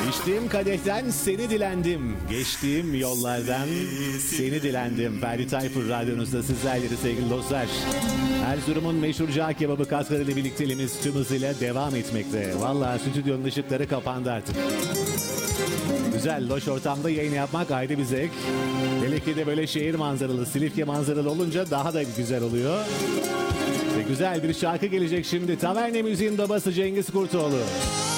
İçtiğim kadehten seni dilendim. Geçtiğim yollardan seni dilendim. Ferdi Tayfur radyonuzda sizlerle sevgili dostlar. Erzurum'un meşhur cağ kebabı katlarıyla birlikteliğimiz tüm hızıyla devam etmekte. Vallahi stüdyonun ışıkları kapandı artık. Güzel, loş ortamda yayın yapmak ayrı bir zevk. Hele ki de böyle şehir manzaralı, Silifke manzaralı olunca daha da güzel oluyor. Ve güzel bir şarkı gelecek şimdi. Taverne müziğin babası Cengiz Kurtoğlu.